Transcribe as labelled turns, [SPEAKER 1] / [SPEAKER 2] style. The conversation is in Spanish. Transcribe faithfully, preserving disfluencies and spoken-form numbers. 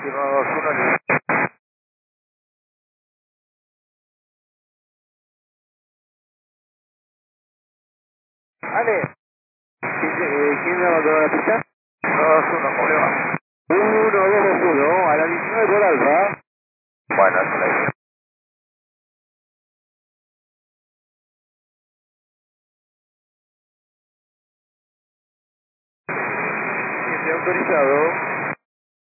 [SPEAKER 1] uno dos uno. Ale, ¿quién me abandonó la pista? uno dos uno, ¿cómo le va? uno dos uno, a la diecinueve por Alfa. Bueno, eso la hice. Siete autorizado.